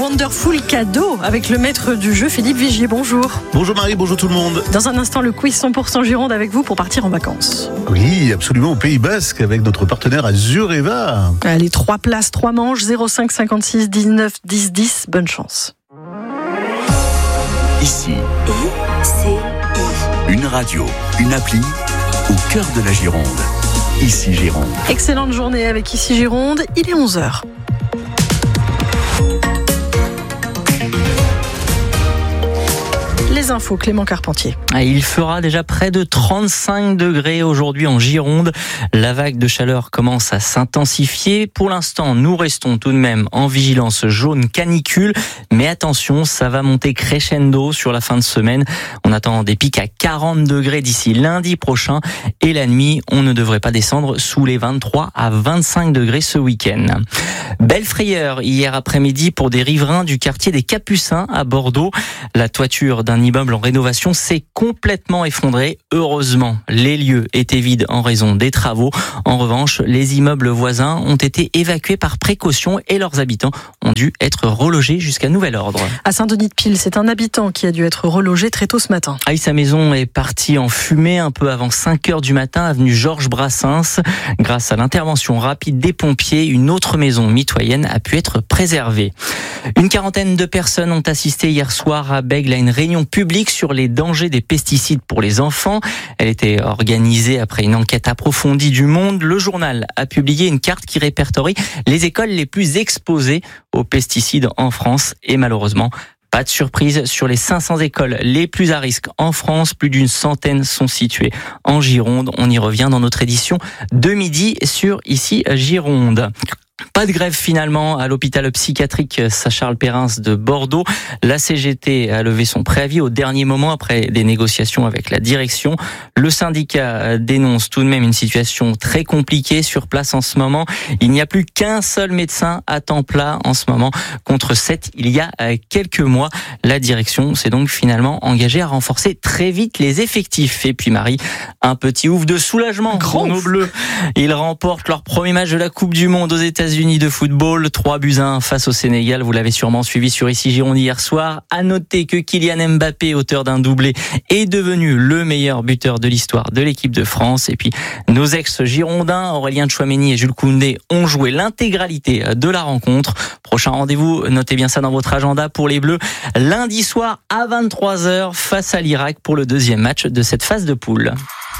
Wonderful cadeau avec le maître du jeu Philippe Vigier. Bonjour. Bonjour Marie, bonjour tout le monde. Dans un instant, le quiz 100% Gironde avec vous pour partir en vacances. Oui, absolument, au Pays Basque avec notre partenaire Azureva. Allez, 3 places, 3 manches, 05 56 19 10 10. Bonne chance. Ici, une radio, une appli au cœur de la Gironde. Ici Gironde. Excellente journée avec Ici Gironde, il est 11h. Les infos, Clément Carpentier. Il fera déjà près de 35 degrés aujourd'hui en Gironde. La vague de chaleur commence à s'intensifier. Pour l'instant, nous restons tout de même en vigilance jaune canicule. Mais attention, ça va monter crescendo sur la fin de semaine. On attend des pics à 40 degrés d'ici lundi prochain. Et la nuit, on ne devrait pas descendre sous les 23 à 25 degrés ce week-end. Belle frayeur hier après-midi pour des riverains du quartier des Capucins à Bordeaux. La toiture d'un immeuble en rénovation s'est complètement effondrée. Heureusement, les lieux étaient vides en raison des travaux. En revanche, les immeubles voisins ont été évacués par précaution et leurs habitants ont dû être relogés jusqu'à nouvel ordre. À Saint-Denis-de-Pile, c'est un habitant qui a dû être relogé très tôt ce matin. Sa maison est partie en fumée un peu avant 5h du matin, avenue Georges Brassens. Grâce à l'intervention rapide des pompiers, une autre maison mitoyenne a pu être préservée. Une quarantaine de personnes ont assisté hier soir à Bègles à une réunion publique sur les dangers des pesticides pour les enfants. Elle était organisée après une enquête approfondie du Monde. Le journal a publié une carte qui répertorie les écoles les plus exposées aux pesticides en France et malheureusement, pas de surprise, sur les 500 écoles les plus à risque en France, plus d'une centaine sont situées en Gironde. On y revient dans notre édition de midi sur Ici Gironde. Pas de grève finalement à l'hôpital psychiatrique Saint-Charles-Perrins de Bordeaux. La CGT a levé son préavis au dernier moment après des négociations avec la direction. Le syndicat dénonce tout de même une situation très compliquée sur place en ce moment. Il n'y a plus qu'un seul médecin à temps plein en ce moment contre 7 il y a quelques mois. La direction s'est donc finalement engagée à renforcer très vite les effectifs. Et puis Marie, un petit ouf de soulagement pour nos Bleus. Ils remportent leur premier match de la Coupe du Monde aux États-Unis de football, 3-1 face au Sénégal. Vous l'avez sûrement suivi sur Ici Gironde hier soir. À noter que Kylian Mbappé, auteur d'un doublé, est devenu le meilleur buteur de l'histoire de l'équipe de France. Et puis, nos ex-girondins, Aurélien Tchouaméni et Jules Koundé, ont joué l'intégralité de la rencontre. Prochain rendez-vous, notez bien ça dans votre agenda pour les Bleus, lundi soir à 23h face à l'Irak pour le deuxième match de cette phase de poule.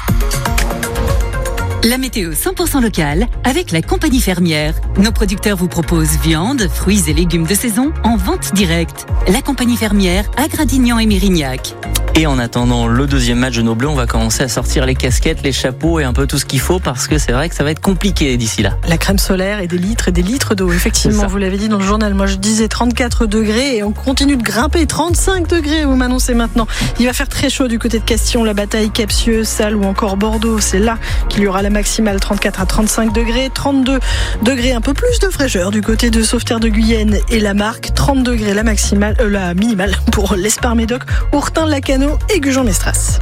La météo 100% locale avec la compagnie fermière. Nos producteurs vous proposent viande, fruits et légumes de saison en vente directe. La compagnie fermière à Gradignan et Mérignac. Et en attendant le deuxième match de nos Bleus, on va commencer à sortir les casquettes, les chapeaux et un peu tout ce qu'il faut parce que c'est vrai que ça va être compliqué d'ici là. La crème solaire et des litres d'eau. Effectivement, vous l'avez dit dans le journal. Moi, je disais 34 degrés et on continue de grimper. 35 degrés, vous m'annoncez maintenant. Il va faire très chaud du côté de Castillon, la Bataille, Capsieux, Salles ou encore Bordeaux. C'est là qu'il y aura la maximale 34 à 35 degrés. 32 degrés, un peu plus de fraîcheur du côté de Sauveterre de Guyenne et la Marque. 30 degrés la minimale pour l'Esparmédoc, Ourtin-Lacano et Gujan-Mestras.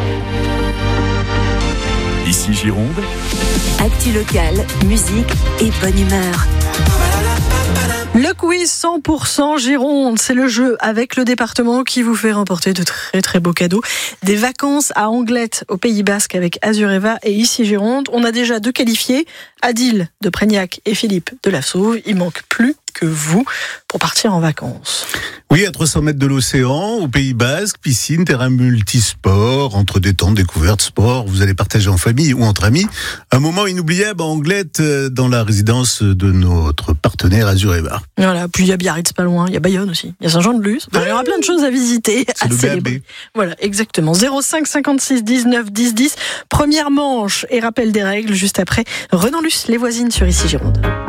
Ici Gironde. Actu locale, musique et bonne humeur. Le quiz 100% Gironde, c'est le jeu avec le département qui vous fait remporter de très très beaux cadeaux. Des vacances à Anglette au Pays Basque avec Azureva et Ici Gironde. On a déjà 2 qualifiés, Adil de Prégnac et Philippe de La Sauve. Il manque plus que vous pour partir en vacances. Oui, à 300 mètres de l'océan, au Pays Basque, piscine, terrain multisport, entre détente, découverte, sport, vous allez partager en famille ou entre amis. Un moment inoubliable à Anglette, dans la résidence de notre partenaire Azureva. Voilà, puis il y a Biarritz pas loin, il y a Bayonne aussi, il y a Saint-Jean-de-Luz, il y aura plein de choses à visiter, à célébrer. Voilà, exactement. 05 56 19 10 10, première manche et rappel des règles juste après. Renan Luce, les voisines sur Ici Gironde.